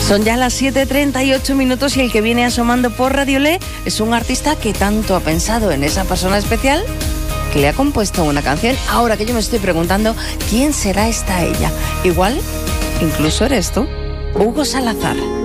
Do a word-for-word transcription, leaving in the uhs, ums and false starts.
Son ya las siete treinta y ocho minutos y el que viene asomando por Radiolé es un artista que tanto ha pensado en esa persona especial que le ha compuesto una canción. Ahora que yo me estoy preguntando, ¿quién será esta ella? Igual, incluso eres tú, Hugo Salazar.